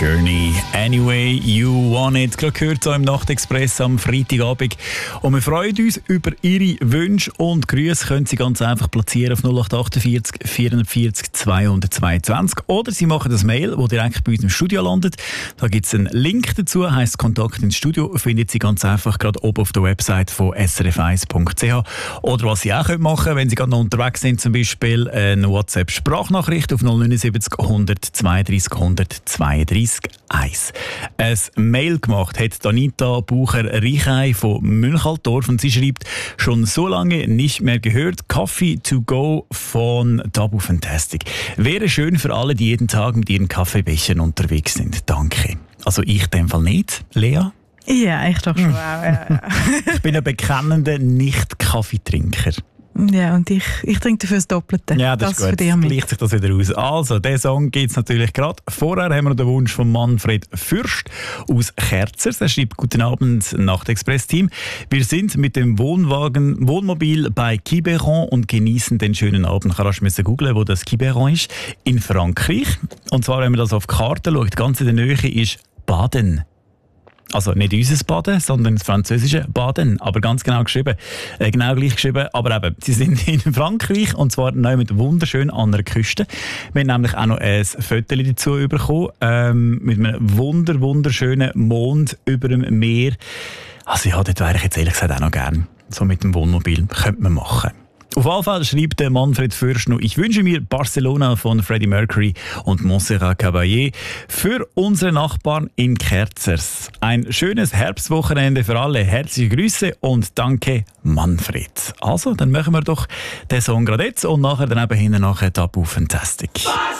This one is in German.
Gurney, Anyway You Want It. Gerade gehört so im Nachtexpress am Freitagabend. Und wir freuen uns über Ihre Wünsche und Grüße. Können Sie ganz einfach platzieren auf 0848 440 222. Oder Sie machen das Mail, das direkt bei uns im Studio landet. Da gibt es einen Link dazu, heisst Kontakt ins Studio. Findet Sie ganz einfach gerade oben auf der Website von srf1.ch. Oder was Sie auch machen können, wenn Sie gerade noch unterwegs sind, zum Beispiel eine WhatsApp-Sprachnachricht auf 079 132 132 1. Ein Mail gemacht hat Anita Bucher-Reichei von Münchaltorf und sie schreibt, schon so lange nicht mehr gehört, Coffee to go von Tabu Fantastic. Wäre schön für alle, die jeden Tag mit ihren Kaffeebechern unterwegs sind. Danke. Also ich in dem Fall nicht, Lea? Ja, ich doch schon auch. Ja. Ich bin ein bekennender Nicht-Kaffeetrinker. Ja, und ich trinke dafür das Doppelte. Ja, das ist gut. Gleicht sich das wieder aus. Also, den Song gibt es natürlich gerade. Vorher haben wir noch den Wunsch von Manfred Fürst aus Kerzers. Er schreibt, guten Abend, Nachtexpress-Team. Wir sind mit dem Wohnmobil bei Quiberon und genießen den schönen Abend. Ich musste googeln, wo das Quiberon ist. In Frankreich. Und zwar, wenn man das auf die Karte schaut, ganz in der Nähe ist Baden. Also nicht unser Baden, sondern das französische Baden. Aber ganz genau geschrieben. Genau gleich geschrieben. Aber eben, sie sind in Frankreich und zwar neu mit wunderschön an der Küste. Wir haben nämlich auch noch ein Foto dazu bekommen. Mit einem wunderschönen Mond über dem Meer. Also ja, dort wäre ich jetzt ehrlich gesagt auch noch gern. So mit dem Wohnmobil. Könnte man machen. Auf jeden Fall schreibt der Manfred Fürst noch, ich wünsche mir Barcelona von Freddie Mercury und Montserrat Caballé für unsere Nachbarn in Kerzers. Ein schönes Herbstwochenende für alle. Herzliche Grüße und danke, Manfred. Also, dann machen wir doch den Song gerade jetzt und nachher dann eben hinten nachher Tabu Fantastic.